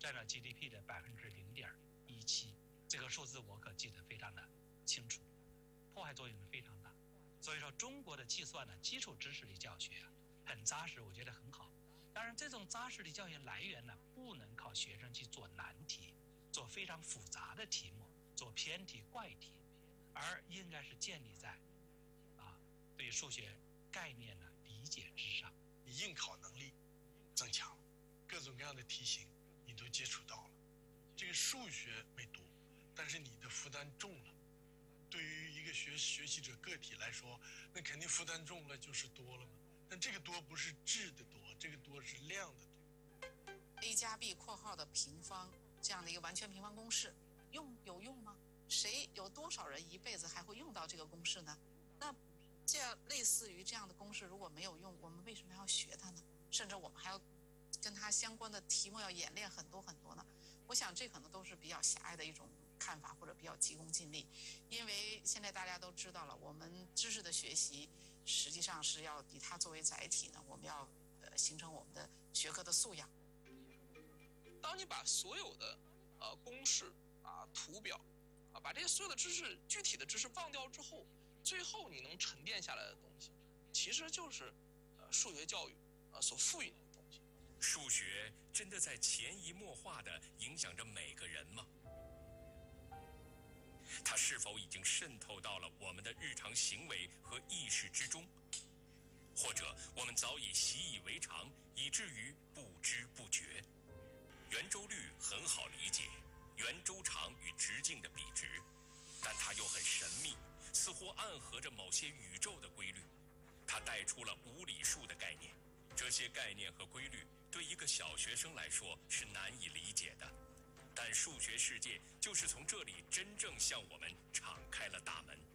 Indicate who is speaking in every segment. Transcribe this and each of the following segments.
Speaker 1: 占了 GDP 的0.17%，这个数字我可记得非常的清楚，破坏作用是非常大。所以说中国的计算呢，基础知识的教学很扎实，我觉得很好。当然这种扎实的教学来源呢，不能靠学生去做难题，做非常复杂的题目，做偏题怪题，而应该是建立在对数学概念的理解之上。
Speaker 2: 你应考能力增强，各种各样的题型你都接触到了，这个数学没多，但是你的负担重了。对于一个学习者个体来说，那肯定负担重了就是多了嘛。但这个多不是质的多，这个多是量的多。
Speaker 3: a 加 b 括号的平方这样的一个完全平方公式，有用吗？谁有多少人一辈子还会用到这个公式呢？那这样类似于这样的公式如果没有用，我们为什么要学它呢？甚至我们还要跟它相关的题目要演练很多很多呢？我想这可能都是比较狭隘的一种看法，或者比较急功近利。因为现在大家都知道了，我们知识的学习实际上是要以它作为载体呢，我们要形成我们的学科的素养。
Speaker 4: 当你把所有的公式图表把这些所有的知识具体的知识忘掉之后，最后你能沉淀下来的东西，其实就是数学教育所赋予的东西。
Speaker 5: 数学真的在潜移默化地影响着每个人吗？它是否已经渗透到了我们的日常行为和意识之中？或者我们早已习以为常，以至于不知不觉？圆周率很好理解，圆周长与直径的比值，但它又很神秘，似乎暗合着某些宇宙的规律。它带出了无理数的概念，这些概念和规律对一个小学生来说是难以理解的，但数学世界就是从这里真正向我们敞开了大门。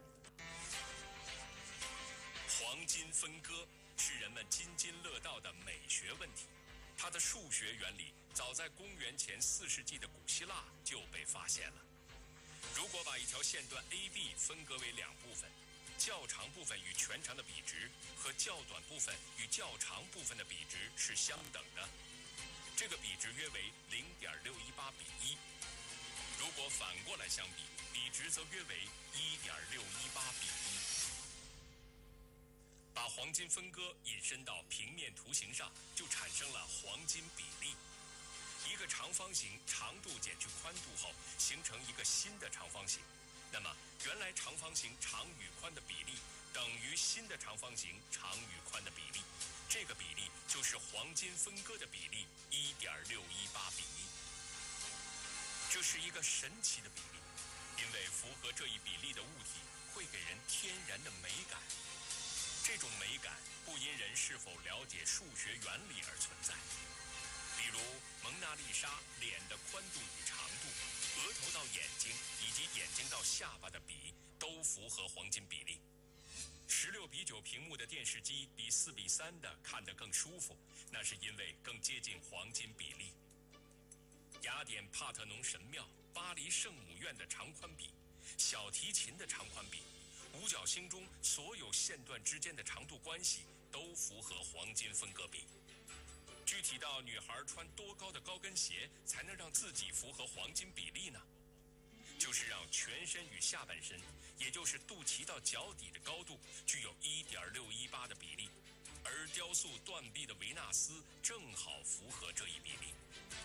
Speaker 5: 黄金分割是人们津津乐道的美学问题，它的数学原理早在公元前4世纪的古希腊就被发现了。如果把一条线段 AB 分割为两部分，较长部分与全长的比值和较短部分与较长部分的比值是相等的，这个比值约为0.618比1。如果反过来相比，比值则约为1.618比1。把黄金分割引申到平面图形上，就产生了黄金比例。一个长方形长度减去宽度后，形成一个新的长方形。那么原来长方形长与宽的比例等于新的长方形长与宽的比例，这个比例就是黄金分割的比例1.618比1。这是一个神奇的比例，因为符合这一比例的物体会给人天然的美感。这种美感不因人是否了解数学原理而存在。比如蒙娜丽莎脸的宽度与长度，额头到眼睛以及眼睛到下巴的比都符合黄金比例。16:9屏幕的电视机比4:3的看得更舒服，那是因为更接近黄金比例。雅典帕特农神庙、巴黎圣母院的长宽比，小提琴的长宽比，五角星中所有线段之间的长度关系都符合黄金分割比。具体到女孩穿多高的高跟鞋才能让自己符合黄金比例呢？就是让全身与下半身，也就是肚脐到脚底的高度具有1.618的比例，而雕塑断臂的维纳斯正好符合这一比例。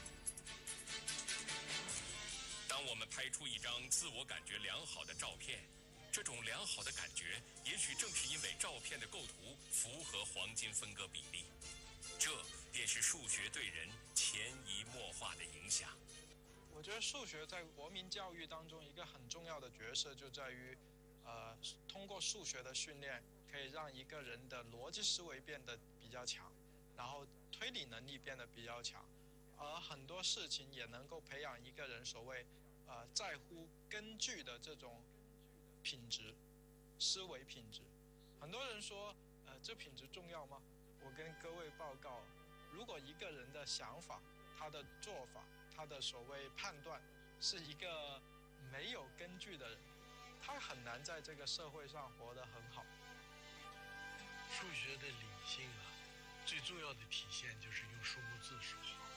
Speaker 5: 当我们拍出一张自我感觉良好的照片，这种良好的感觉也许正是因为照片的构图符合黄金分割比例。这便是数学对人潜移默化的影响。
Speaker 6: 我觉得数学在国民教育当中一个很重要的角色就在于，通过数学的训练，可以让一个人的逻辑思维变得比较强，然后推理能力变得比较强，而很多事情也能够培养一个人所谓在乎根据的这种品质，思维品质。很多人说，这品质重要吗？我跟各位报告，如果一个人的想法、他的做法、他的所谓判断是一个没有根据的人，他很难在这个社会上活得很好。
Speaker 2: 数学的理性最重要的体现就是用数目字说话。